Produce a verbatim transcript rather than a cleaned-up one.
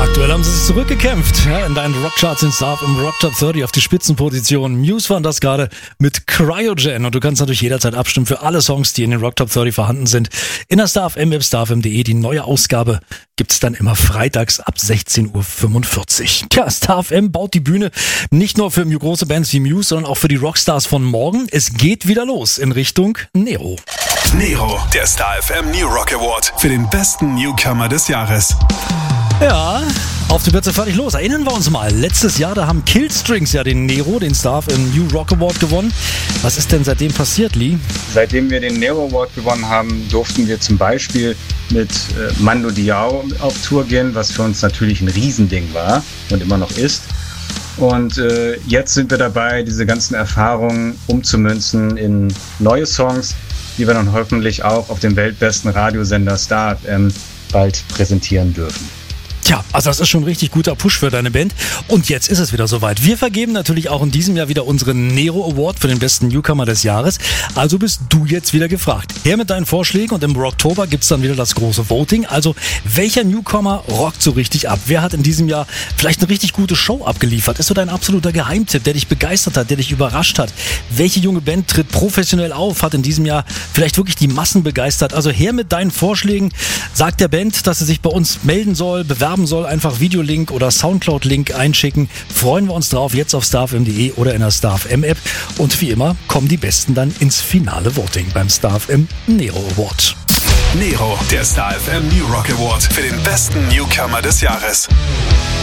Aktuell haben sie sich zurückgekämpft, ja, in deinen Rockcharts in Star im Rock Top dreißig auf die Spitzenposition. Muse waren das gerade mit Cryogen und du kannst natürlich jederzeit abstimmen für alle Songs, die in den Rock Top dreißig vorhanden sind. In der Star F M App, star f m punkt de, die neue Ausgabe gibt's dann immer freitags ab sechzehn Uhr fünfundvierzig. Tja, Star F M baut die Bühne nicht nur für große Bands wie Muse, sondern auch für die Rockstars von morgen. Es geht wieder los in Richtung Nero. Nero, der Star F M New Rock Award für den besten Newcomer des Jahres. Ja, auf die Plätze fertig los. Erinnern wir uns mal, letztes Jahr, da haben Killstrings ja den Nero, den Star F M New Rock Award gewonnen. Was ist denn seitdem passiert, Lee? Seitdem wir den Nero Award gewonnen haben, durften wir zum Beispiel mit äh, Mando Diao auf Tour gehen, was für uns natürlich ein Riesending war und immer noch ist. Und äh, jetzt sind wir dabei, diese ganzen Erfahrungen umzumünzen in neue Songs, die wir dann hoffentlich auch auf dem weltbesten Radiosender Star F M bald präsentieren dürfen. Tja, also das ist schon ein richtig guter Push für deine Band. Und jetzt ist es wieder soweit. Wir vergeben natürlich auch in diesem Jahr wieder unseren Nero Award für den besten Newcomer des Jahres. Also bist du jetzt wieder gefragt. Her mit deinen Vorschlägen und im Rocktober gibt's dann wieder das große Voting. Also welcher Newcomer rockt so richtig ab? Wer hat in diesem Jahr vielleicht eine richtig gute Show abgeliefert? Ist so dein absoluter Geheimtipp, der dich begeistert hat, der dich überrascht hat? Welche junge Band tritt professionell auf, hat in diesem Jahr vielleicht wirklich die Massen begeistert? Also her mit deinen Vorschlägen. Sag der Band, dass sie sich bei uns melden soll, bewerben soll, einfach Videolink oder Soundcloud-Link einschicken. Freuen wir uns drauf, jetzt auf star f m punkt de oder in der Star F M App. Und wie immer kommen die Besten dann ins finale Voting beim Star F M Nero Award. Nero, der Star F M New Rock Award für den besten Newcomer des Jahres.